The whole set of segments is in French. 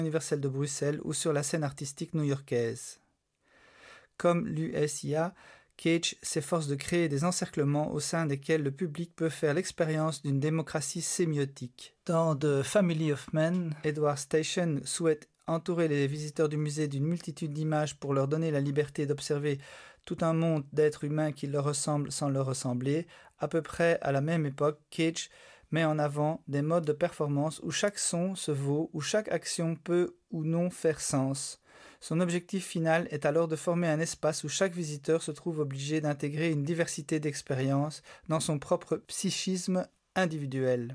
universelle de Bruxelles ou sur la scène artistique new-yorkaise. Comme l'USIA, Cage s'efforce de créer des encerclements au sein desquels le public peut faire l'expérience d'une démocratie sémiotique. Dans The Family of Men, Edward Station souhaite entourer les visiteurs du musée d'une multitude d'images pour leur donner la liberté d'observer tout un monde d'êtres humains qui leur ressemblent sans leur ressembler. À peu près à la même époque, Cage met en avant des modes de performance où chaque son se vaut, où chaque action peut ou non faire sens. Son objectif final est alors de former un espace où chaque visiteur se trouve obligé d'intégrer une diversité d'expériences dans son propre psychisme individuel.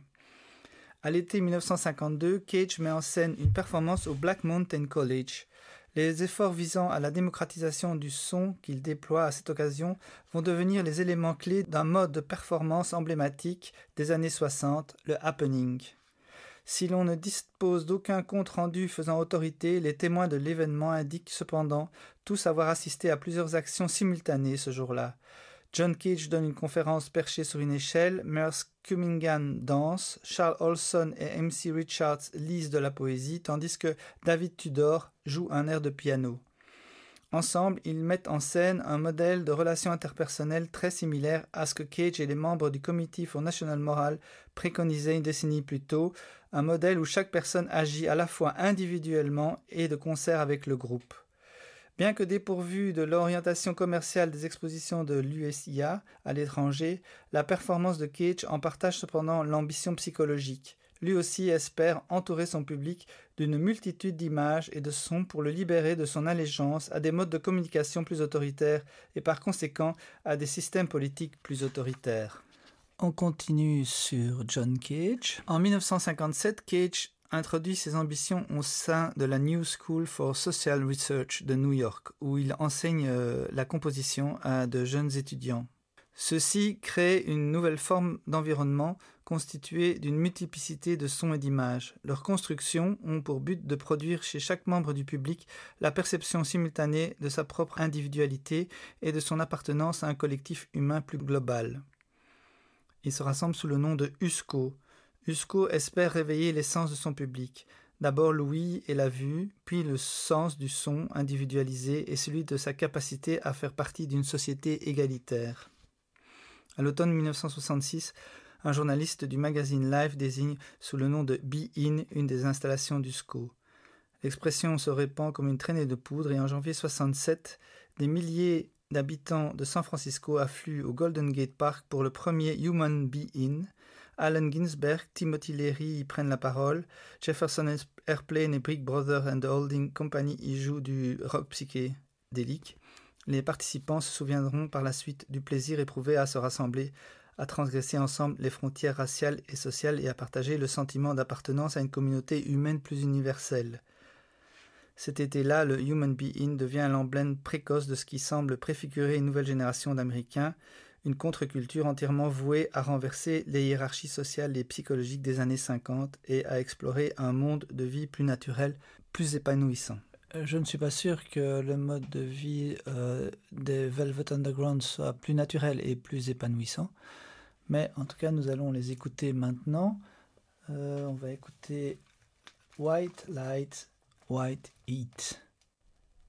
À l'été 1952, Cage met en scène une performance au Black Mountain College. Les efforts visant à la démocratisation du son qu'il déploie à cette occasion vont devenir les éléments clés d'un mode de performance emblématique des années 60, le happening. Si l'on ne dispose d'aucun compte-rendu faisant autorité, les témoins de l'événement indiquent cependant tous avoir assisté à plusieurs actions simultanées ce jour-là. John Cage donne une conférence perchée sur une échelle, Merce Cunningham danse, Charles Olson et MC Richards lisent de la poésie, tandis que David Tudor joue un air de piano. Ensemble, ils mettent en scène un modèle de relation interpersonnelle très similaire à ce que Cage et les membres du Committee for National Moral préconisaient une décennie plus tôt, un modèle où chaque personne agit à la fois individuellement et de concert avec le groupe. Bien que dépourvue de l'orientation commerciale des expositions de l'USIA à l'étranger, la performance de Cage en partage cependant l'ambition psychologique. Lui aussi espère entourer son public d'une multitude d'images et de sons pour le libérer de son allégeance à des modes de communication plus autoritaires et par conséquent à des systèmes politiques plus autoritaires. On continue sur John Cage. En 1957, Cage introduit ses ambitions au sein de la New School for Social Research de New York, où il enseigne la composition à de jeunes étudiants. Ceci crée une nouvelle forme d'environnement constituée d'une multiplicité de sons et d'images. Leurs constructions ont pour but de produire chez chaque membre du public la perception simultanée de sa propre individualité et de son appartenance à un collectif humain plus global. Ils se rassemblent sous le nom de USCO. USCO espère réveiller les sens de son public. D'abord l'ouïe et la vue, puis le sens du son individualisé et celui de sa capacité à faire partie d'une société égalitaire. À l'automne 1966, un journaliste du magazine Life désigne sous le nom de Be In une des installations d'USCO. L'expression se répand comme une traînée de poudre et en janvier 1967, des milliers d'habitants de San Francisco affluent au Golden Gate Park pour le premier Human Be In. Allen Ginsberg, Timothy Leary y prennent la parole, Jefferson Airplane et Brick Brothers and the Holding Company y jouent du rock psychédélique. Les participants se souviendront par la suite du plaisir éprouvé à se rassembler, à transgresser ensemble les frontières raciales et sociales et à partager le sentiment d'appartenance à une communauté humaine plus universelle. Cet été-là, le Human Be In devient l'emblème précoce de ce qui semble préfigurer une nouvelle génération d'Américains, une contre-culture entièrement vouée à renverser les hiérarchies sociales et psychologiques des années 50 et à explorer un monde de vie plus naturel, plus épanouissant. Je ne suis pas sûr que le mode de vie des Velvet Underground soit plus naturel et plus épanouissant, mais en tout cas nous allons les écouter maintenant. On va écouter White Light, White Heat.